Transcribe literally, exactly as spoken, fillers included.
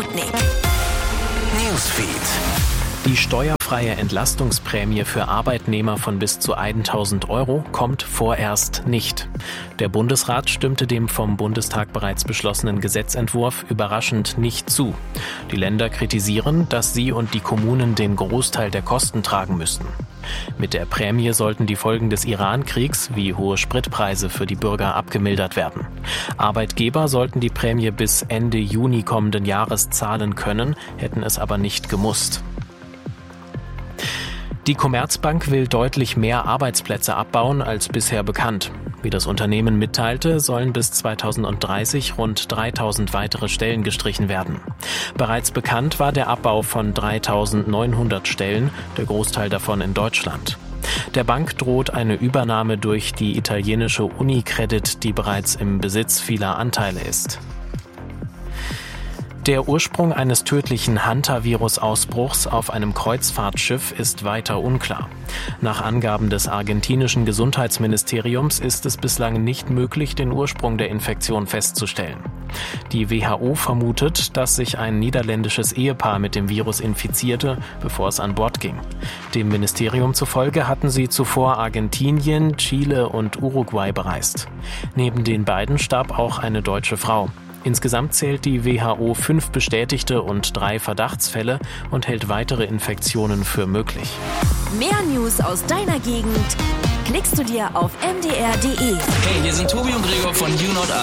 Sputnik Newsfeed. Die steuerfreie Entlastungsprämie für Arbeitnehmer von bis zu tausend Euro kommt vorerst nicht. Der Bundesrat stimmte dem vom Bundestag bereits beschlossenen Gesetzentwurf überraschend nicht zu. Die Länder kritisieren, dass sie und die Kommunen den Großteil der Kosten tragen müssten. Mit der Prämie sollten die Folgen des Iran-Kriegs wie hohe Spritpreise für die Bürger abgemildert werden. Arbeitgeber sollten die Prämie bis Ende Juni kommenden Jahres zahlen können, hätten es aber nicht gemusst. Die Commerzbank will deutlich mehr Arbeitsplätze abbauen als bisher bekannt. Wie das Unternehmen mitteilte, sollen bis zweitausenddreißig rund dreitausend weitere Stellen gestrichen werden. Bereits bekannt war der Abbau von dreitausendneunhundert Stellen, der Großteil davon in Deutschland. Der Bank droht eine Übernahme durch die italienische Unicredit, die bereits im Besitz vieler Anteile ist. Der Ursprung eines tödlichen Hantavirus-Ausbruchs auf einem Kreuzfahrtschiff ist weiter unklar. Nach Angaben des argentinischen Gesundheitsministeriums ist es bislang nicht möglich, den Ursprung der Infektion festzustellen. Die W H O vermutet, dass sich ein niederländisches Ehepaar mit dem Virus infizierte, bevor es an Bord ging. Dem Ministerium zufolge hatten sie zuvor Argentinien, Chile und Uruguay bereist. Neben den beiden starb auch eine deutsche Frau. Insgesamt zählt die W H O fünf bestätigte und drei Verdachtsfälle und hält weitere Infektionen für möglich. Mehr News aus deiner Gegend klickst du dir auf m d r punkt d e. Hey, hier sind Tobi und Gregor von You Not Us.